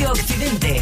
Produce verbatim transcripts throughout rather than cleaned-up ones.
Radio Occidente.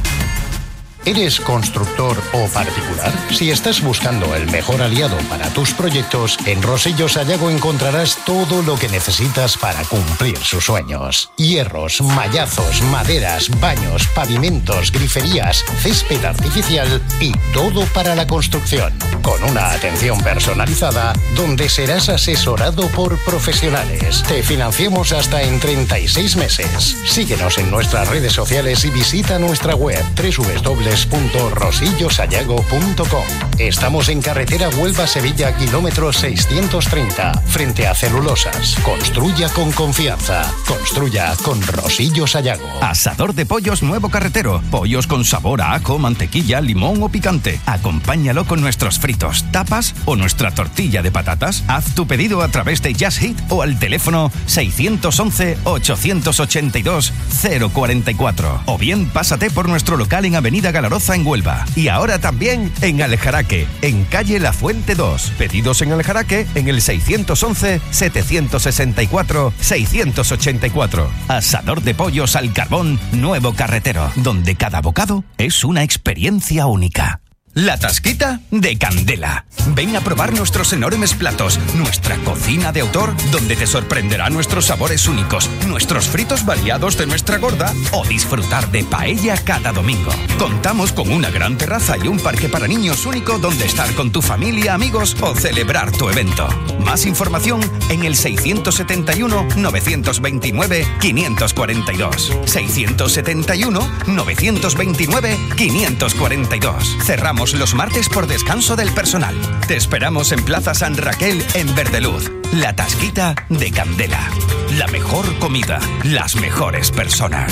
¿Eres constructor o particular? Si estás buscando el mejor aliado para tus proyectos, en Rosillo Sayago encontrarás todo lo que necesitas para cumplir sus sueños. Hierros, mallazos, maderas, baños, pavimentos, griferías, césped artificial y todo para la construcción. Con una atención personalizada, donde serás asesorado por profesionales. Te financiamos hasta en treinta y seis meses. Síguenos en nuestras redes sociales y visita nuestra web doble u doble u doble u punto rosillo sayago punto com. Estamos en carretera Huelva-Sevilla, kilómetro seiscientos treinta, frente a Celulosas. Construya con confianza. Construya con Rosillo Sayago. Asador de pollos Nuevo Carretero. Pollos con sabor a ajo, mantequilla, limón o picante. Acompáñalo con nuestros fritos, tapas o nuestra tortilla de patatas. Haz tu pedido a través de Just Eat o al teléfono seiscientos once, ochocientos ochenta y dos, cero cuarenta y cuatro. O bien pásate por nuestro local en Avenida Galaroza en Huelva. Y ahora también en Aljaraque, en calle La Fuente dos. Pedidos en Aljaraque en el seiscientos once, setecientos sesenta y cuatro, seiscientos ochenta y cuatro. Asador de pollos al carbón Nuevo Carretero, donde cada bocado es una experiencia única. La Tasquita de Candela. Ven a probar nuestros enormes platos, nuestra cocina de autor, donde te sorprenderá nuestros sabores únicos, nuestros fritos variados de nuestra gorda o disfrutar de paella cada domingo. Contamos con una gran terraza y un parque para niños único donde estar con tu familia, amigos o celebrar tu evento. Más información en el seiscientos setenta y uno, novecientos veintinueve, quinientos cuarenta y dos. seiscientos setenta y uno, novecientos veintinueve, quinientos cuarenta y dos. Cerramos los martes por descanso del personal. Te esperamos en Plaza San Raquel, en Verdeluz. La Tasquita de Candela. La mejor comida, las mejores personas.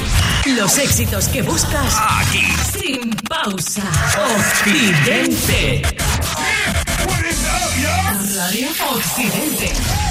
Los éxitos que buscas aquí. Sin pausa. Occidente. Radio Occidente.